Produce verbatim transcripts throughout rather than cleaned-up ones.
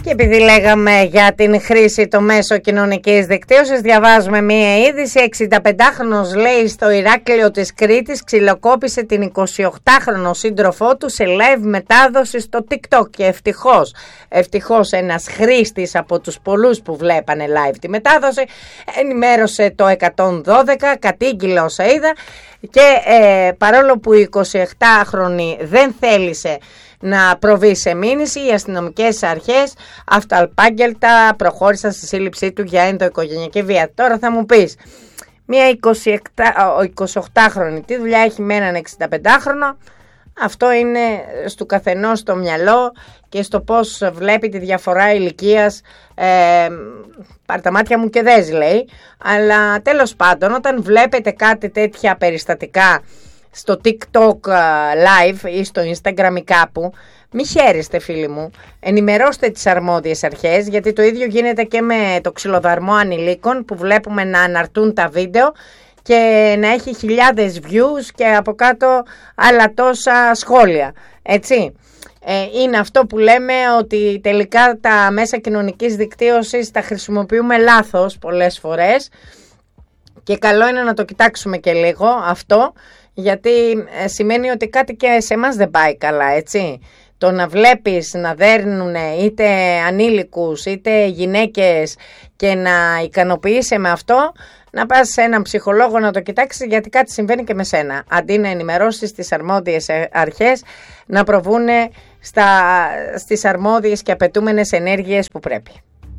Και επειδή λέγαμε για την χρήση των μέσων κοινωνικής δικτύωσης, διαβάζουμε μία είδηση. εξηνταπεντάχρονος λέει στο Ηράκλειο της Κρήτης ξυλοκόπησε την εικοσιοκτάχρονο σύντροφό του σε live μετάδοση στο TikTok. Και ευτυχώς, ευτυχώς ένας χρήστης από τους πολλούς που βλέπανε live τη μετάδοση ενημέρωσε το εκατόν δώδεκα, κατήγγειλε όσα είδα. Και ε, παρόλο που η εικοσιοκτάχρονη δεν θέλησε να προβεί σε μήνυση, οι αστυνομικές αρχές αυτοαλπάγγελτα προχώρησαν στη σύλληψή του για ενδοοικογενειακή βία. Τώρα θα μου πεις, μια εικοσιοκτάχρονη τι δουλειά έχει με έναν εξηνταπεντάχρονο? Αυτό είναι στο καθενός το μυαλό και στο πώς βλέπει τη διαφορά ηλικίας. ε, Πάρ' τα μάτια μου και δες, λέει. Αλλά τέλος πάντων, όταν βλέπετε κάτι τέτοια περιστατικά στο TikTok live ή στο Instagram ή κάπου, μη χαίρεστε, φίλοι μου. Ενημερώστε τις αρμόδιες αρχές, γιατί το ίδιο γίνεται και με το ξυλοδαρμό ανηλίκων που βλέπουμε να αναρτούν τα βίντεο και να έχει χιλιάδες views και από κάτω άλλα τόσα σχόλια, έτσι. Ε, είναι αυτό που λέμε ότι τελικά τα μέσα κοινωνικής δικτύωσης τα χρησιμοποιούμε λάθος πολλές φορές και καλό είναι να το κοιτάξουμε και λίγο αυτό, γιατί ε, σημαίνει ότι κάτι και σε εμάς δεν πάει καλά, έτσι. Το να βλέπεις να δέρνουν είτε ανήλικους είτε γυναίκες και να ικανοποιείσαι με αυτό, να πας σε έναν ψυχολόγο να το κοιτάξεις, γιατί κάτι συμβαίνει και με σένα. Αντί να ενημερώσεις τις αρμόδιες αρχές να προβούν στα, στις αρμόδιες και απαιτούμενες ενέργειες που πρέπει.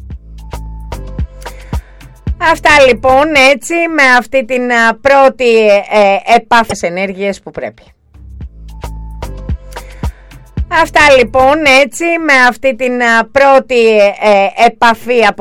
Αυτά λοιπόν, έτσι, με αυτή την πρώτη ε, επαφή στις ενέργειες που πρέπει. Αυτά λοιπόν, έτσι, με αυτή την πρώτη ε, επαφή από